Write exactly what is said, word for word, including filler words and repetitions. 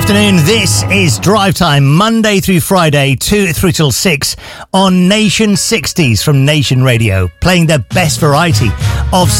afternoon. This is Drive Time, Monday through Friday, two through till six on Nation sixties from Nation Radio, playing the best variety of